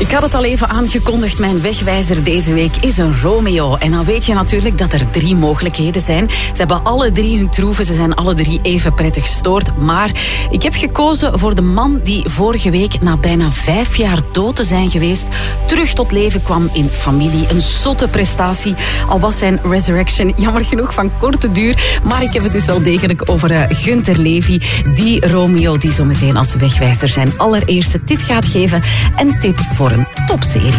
Ik had het al even aangekondigd, mijn wegwijzer deze week is een Romeo. En dan weet je natuurlijk dat er 3 mogelijkheden zijn. Ze hebben alle 3 hun troeven, ze zijn alle 3 even prettig gestoord. Maar ik heb gekozen voor de man die vorige week na bijna 5 jaar dood te zijn geweest terug tot leven kwam in Familie. Een zotte prestatie, al was zijn resurrection jammer genoeg van korte duur. Maar ik heb het dus wel degelijk over Gunther Levy, die Romeo die zo meteen als wegwijzer zijn allereerste tip gaat geven. Een tip voor een topserie.